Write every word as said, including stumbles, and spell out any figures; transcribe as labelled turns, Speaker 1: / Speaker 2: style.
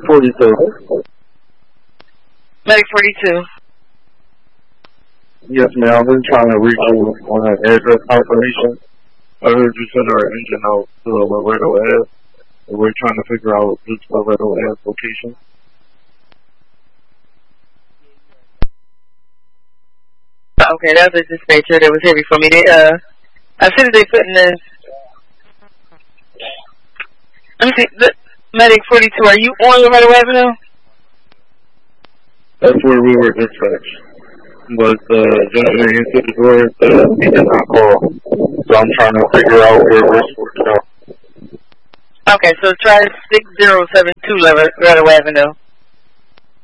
Speaker 1: forty-two.
Speaker 2: Medic forty-two.
Speaker 1: Yes, ma'am. I've been trying to reach you on an address confirmation. I heard you send our engine out to the Laredo Ave, and we're trying to figure out which Laredo Ave location.
Speaker 2: Okay, that was a dispatcher that was heavy for me. They, uh, I see that they put in this. Let me see. The, Medic forty-two, are you on Laredo Avenue?
Speaker 1: That's where we were dispatched. But the gentleman answered the door, uh, he did not call. So I'm trying to figure out where we're supposed to go.
Speaker 2: Okay, so try six zero seven two Laredo Avenue.